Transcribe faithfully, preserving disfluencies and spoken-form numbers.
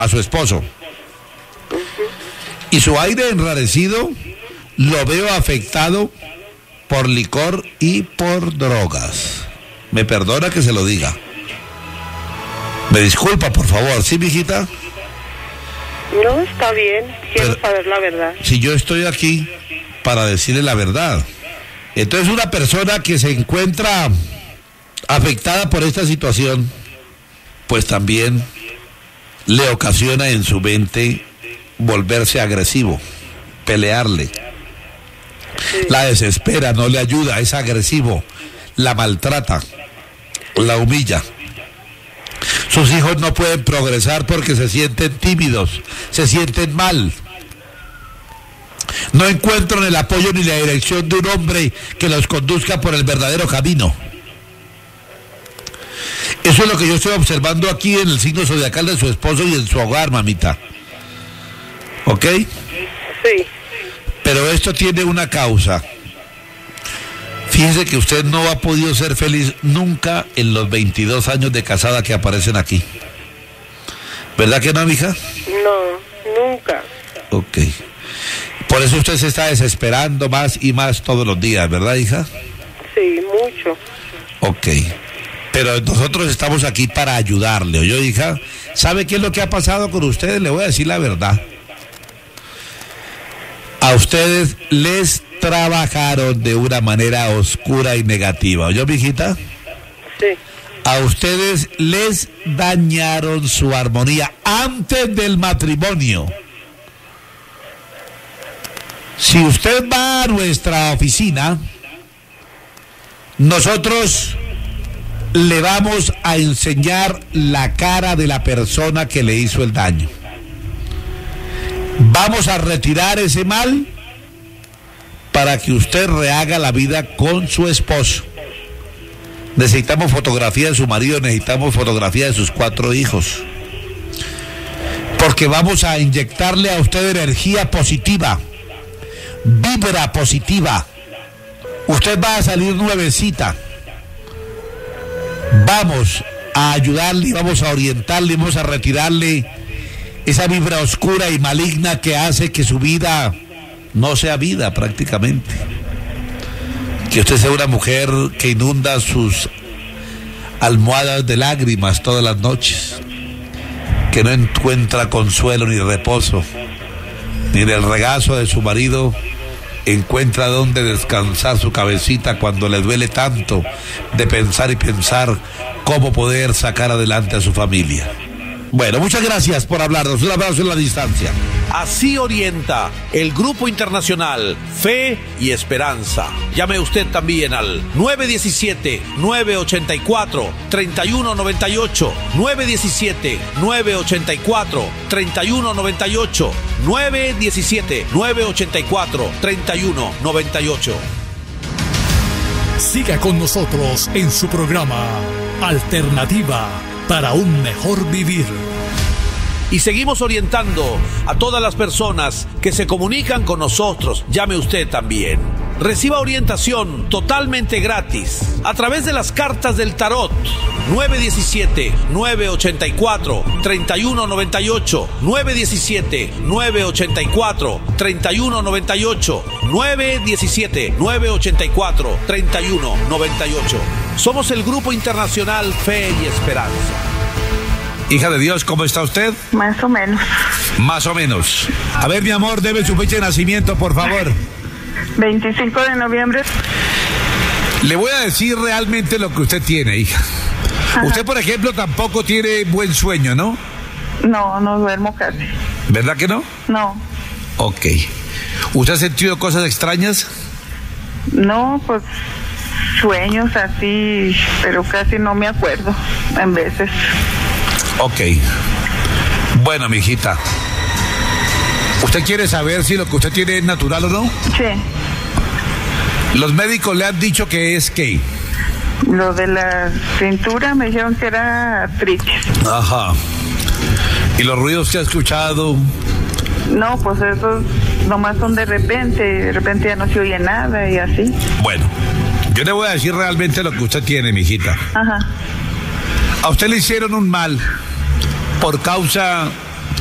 a su esposo. Uh-huh. Y su aire enrarecido lo veo afectado por licor y por drogas. Me perdona que se lo diga. Me disculpa, por favor. ¿Sí, mijita? No, está bien. Quiero Pero, saber la verdad. Si yo estoy aquí para decirle la verdad. Entonces, una persona que se encuentra afectada por esta situación, pues también le ocasiona en su mente volverse agresivo, pelearle. Sí. La desespera, no le ayuda, es agresivo, la maltrata, la humilla. Sus hijos no pueden progresar porque se sienten tímidos, se sienten mal. No encuentran el apoyo ni la dirección de un hombre que los conduzca por el verdadero camino. Eso es lo que yo estoy observando aquí en el signo zodiacal de su esposo y en su hogar, mamita. ¿Ok? Sí. Pero esto tiene una causa. Fíjese que usted no ha podido ser feliz nunca en los veintidós años de casada que aparecen aquí. ¿Verdad que no, mija? No, nunca. Ok. Por eso usted se está desesperando más y más todos los días, ¿verdad, hija? Sí, mucho. Ok. Pero nosotros estamos aquí para ayudarle, ¿oyó, hija? ¿Sabe qué es lo que ha pasado con ustedes? Le voy a decir la verdad. A ustedes les trabajaron de una manera oscura y negativa, ¿oyó, mijita? Sí. A ustedes les dañaron su armonía antes del matrimonio. Si usted va a nuestra oficina, nosotros le vamos a enseñar la cara de la persona que le hizo el daño. Vamos a retirar ese mal para que usted rehaga la vida con su esposo. Necesitamos fotografía de su marido, necesitamos fotografía de sus cuatro hijos. Porque vamos a inyectarle a usted energía positiva, vibra positiva. Usted va a salir nuevecita. Vamos a ayudarle, vamos a orientarle, vamos a retirarle esa vibra oscura y maligna que hace que su vida no sea vida prácticamente. Que usted sea una mujer que inunda sus almohadas de lágrimas todas las noches, que no encuentra consuelo ni reposo, ni en el regazo de su marido encuentra dónde descansar su cabecita cuando le duele tanto de pensar y pensar cómo poder sacar adelante a su familia. Bueno, muchas gracias por hablarnos. Un abrazo en la distancia. Así orienta el Grupo Internacional Fe y Esperanza. Llame usted también al nueve uno siete, nueve ocho cuatro, tres uno nueve ocho, nueve uno siete, nueve ocho cuatro, tres uno nueve ocho, nueve uno siete, nueve ocho cuatro, tres uno nueve ocho. Siga con nosotros en su programa Alternativa para un mejor vivir. Y seguimos orientando a todas las personas que se comunican con nosotros. Llame usted también. Reciba orientación totalmente gratis a través de las cartas del tarot. nueve uno siete, nueve ocho cuatro, tres uno nueve ocho, nueve uno siete, nueve ocho cuatro, tres uno nueve ocho, nueve uno siete, nueve ocho cuatro, tres uno nueve ocho. Somos el Grupo Internacional Fe y Esperanza. Hija de Dios, ¿cómo está usted? Más o menos. Más o menos. A ver, mi amor, debe su fecha de nacimiento, por favor. veinticinco de noviembre. Le voy a decir realmente lo que usted tiene, hija. Ajá. Usted, por ejemplo, tampoco tiene buen sueño, ¿no? No, no duermo casi. ¿Verdad que no? No. Ok. ¿Usted ha sentido cosas extrañas? No, pues sueños así, pero casi no me acuerdo en veces. Ok. Bueno, mijita, ¿usted quiere saber si lo que usted tiene es natural o no? Sí. Los médicos le han dicho que es ¿qué? Lo de la cintura me dijeron que era artritis. Ajá. ¿Y los ruidos que ha escuchado? No, pues esos nomás son de repente, de repente ya no se oye nada y así. Bueno, yo le voy a decir realmente lo que usted tiene, mijita. Ajá. A usted le hicieron un mal por causa